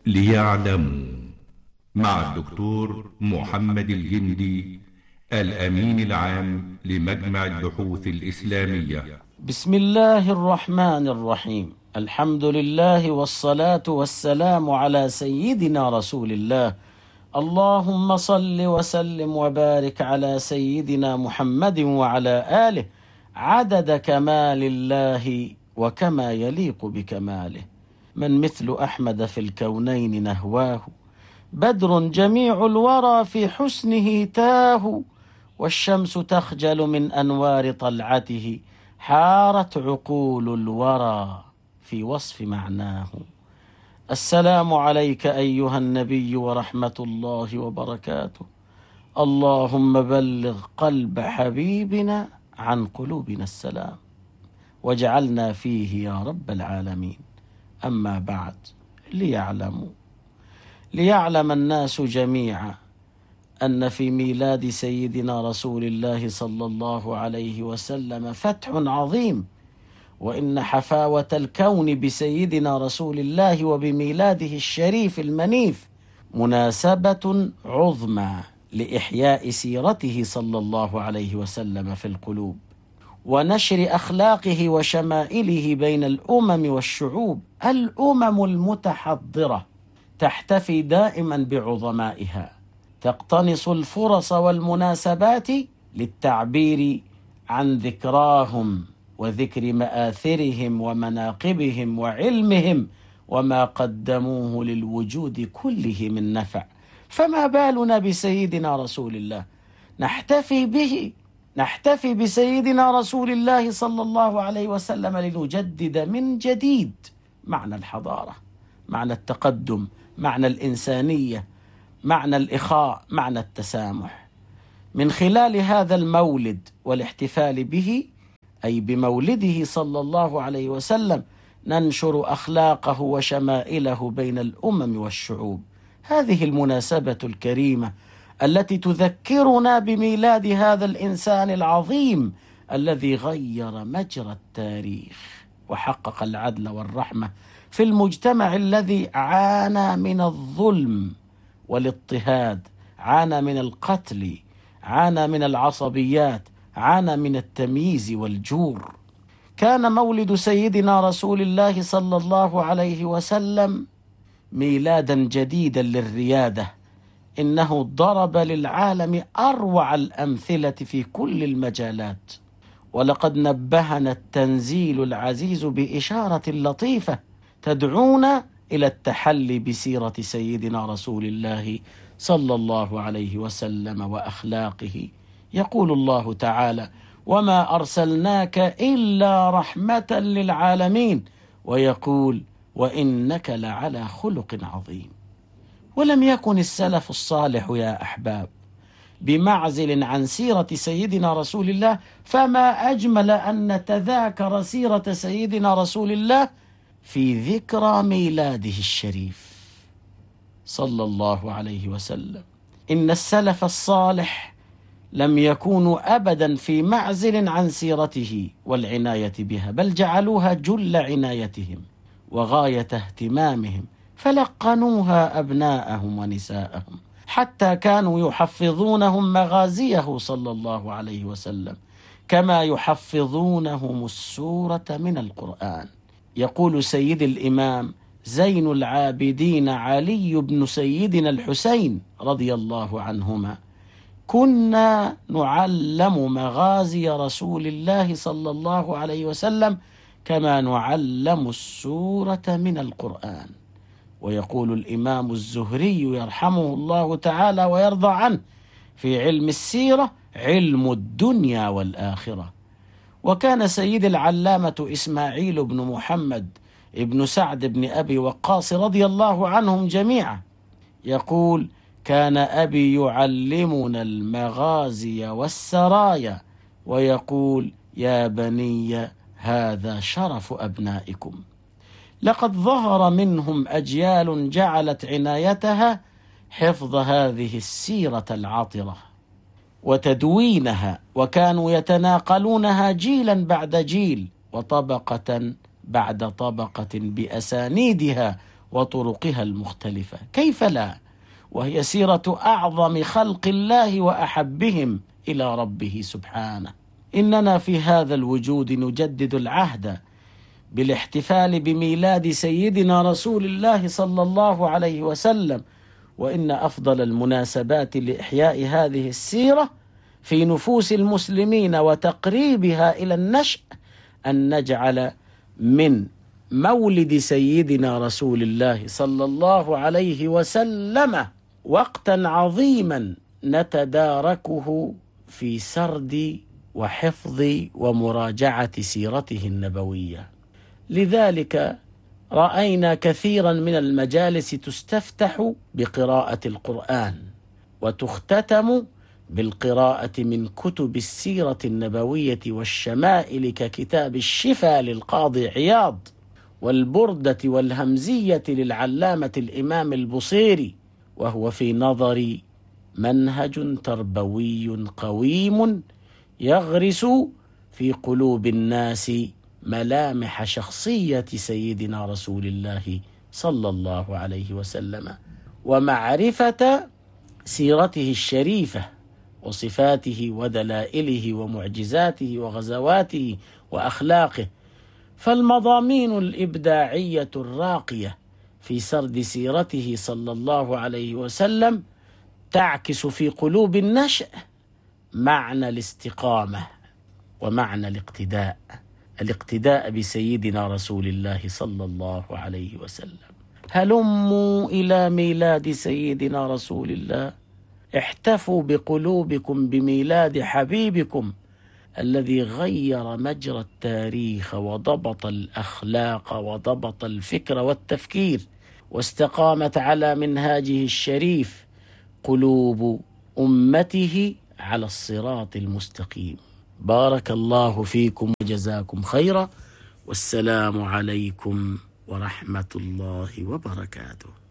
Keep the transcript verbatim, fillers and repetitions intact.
ليعلموا مع الدكتور محمد الجندي الأمين العام لمجمع البحوث الإسلامية. بسم الله الرحمن الرحيم. الحمد لله والصلاة والسلام على سيدنا رسول الله. اللهم صل وسلم وبارك على سيدنا محمد وعلى آله عدد كمال الله وكما يليق بكماله. من مثل أحمد في الكونين نهواه، بدر جميع الورى في حسنه تاه، والشمس تخجل من أنوار طلعته، حارت عقول الورى في وصف معناه. السلام عليك أيها النبي ورحمة الله وبركاته. اللهم بلغ قلب حبيبنا عن قلوبنا السلام، واجعلنا فيه يا رب العالمين. أما بعد، ليعلموا ليعلم الناس جميعا أن في ميلاد سيدنا رسول الله صلى الله عليه وسلم فتح عظيم، وإن حفاوة الكون بسيدنا رسول الله وبميلاده الشريف المنيف مناسبة عظمى لإحياء سيرته صلى الله عليه وسلم في القلوب، ونشر أخلاقه وشمائله بين الأمم والشعوب. الأمم المتحضرة تحتفي دائما بعظمائها، تقتنص الفرص والمناسبات للتعبير عن ذكراهم وذكر مآثرهم ومناقبهم وعلمهم وما قدموه للوجود كله من نفع. فما بالنا بسيدنا رسول الله؟ نحتفي به، نحتفي بسيدنا رسول الله صلى الله عليه وسلم لنجدد من جديد معنى الحضارة، معنى التقدم، معنى الإنسانية، معنى الإخاء، معنى التسامح. من خلال هذا المولد والاحتفال به، أي بمولده صلى الله عليه وسلم، ننشر أخلاقه وشمائله بين الأمم والشعوب. هذه المناسبة الكريمة التي تذكرنا بميلاد هذا الإنسان العظيم الذي غير مجرى التاريخ وحقق العدل والرحمة في المجتمع الذي عانى من الظلم والاضطهاد، عانى من القتل، عانى من العصبيات، عانى من التمييز والجور. كان مولد سيدنا رسول الله صلى الله عليه وسلم ميلادا جديدا للريادة. إنه ضرب للعالم أروع الأمثلة في كل المجالات، ولقد نبهنا التنزيل العزيز بإشارة لطيفة تدعونا إلى التحلي بسيرة سيدنا رسول الله صلى الله عليه وسلم وأخلاقه. يقول الله تعالى: وما أرسلناك إلا رحمة للعالمين، ويقول: وإنك لعلى خلق عظيم. ولم يكن السلف الصالح يا أحباب بمعزل عن سيرة سيدنا رسول الله، فما أجمل أن نتذاكر سيرة سيدنا رسول الله في ذكرى ميلاده الشريف صلى الله عليه وسلم. إن السلف الصالح لم يكونوا أبدا في معزل عن سيرته والعناية بها، بل جعلوها جل عنايتهم وغاية اهتمامهم، فلقنوها أبناءهم ونساءهم، حتى كانوا يحفظونهم مغازيه صلى الله عليه وسلم كما يحفظونهم السورة من القرآن. يقول سيد الإمام زين العابدين علي بن سيدنا الحسين رضي الله عنهما: كنا نعلم مغازي رسول الله صلى الله عليه وسلم كما نعلم السورة من القرآن. ويقول الإمام الزهري يرحمه الله تعالى ويرضى عنه: في علم السيرة علم الدنيا والآخرة. وكان سيد العلامة إسماعيل بن محمد ابن سعد بن أبي وقاص رضي الله عنهم جميعا يقول: كان أبي يعلمنا المغازي والسرايا، ويقول: يا بني هذا شرف أبنائكم. لقد ظهر منهم أجيال جعلت عنايتها حفظ هذه السيرة العطرة وتدوينها، وكانوا يتناقلونها جيلا بعد جيل وطبقة بعد طبقة بأسانيدها وطرقها المختلفة، كيف لا؟ وهي سيرة أعظم خلق الله وأحبهم إلى ربه سبحانه. إننا في هذا الوجود نجدد العهد بالاحتفال بميلاد سيدنا رسول الله صلى الله عليه وسلم، وإن أفضل المناسبات لإحياء هذه السيرة في نفوس المسلمين وتقريبها إلى النشء أن نجعل من مولد سيدنا رسول الله صلى الله عليه وسلم وقتا عظيما نتداركه في سرد وحفظ ومراجعة سيرته النبوية. لذلك رأينا كثيرا من المجالس تستفتح بقراءة القرآن وتختتم بالقراءة من كتب السيرة النبوية والشمائل ككتاب الشفا للقاضي عياض، والبردة والهمزية للعلامة الإمام البصيري، وهو في نظري منهج تربوي قويم يغرس في قلوب الناس ملامح شخصية سيدنا رسول الله صلى الله عليه وسلم، ومعرفة سيرته الشريفة وصفاته ودلائله ومعجزاته وغزواته وأخلاقه. فالمضامين الإبداعية الراقية في سرد سيرته صلى الله عليه وسلم تعكس في قلوب النشء معنى الاستقامة ومعنى الاقتداء، الاقتداء بسيدنا رسول الله صلى الله عليه وسلم. هلموا إلى ميلاد سيدنا رسول الله، احتفوا بقلوبكم بميلاد حبيبكم الذي غير مجرى التاريخ وضبط الأخلاق وضبط الفكر والتفكير، واستقامت على منهاجه الشريف قلوب أمته على الصراط المستقيم. بارك الله فيكم وجزاكم خيرا، والسلام عليكم ورحمة الله وبركاته.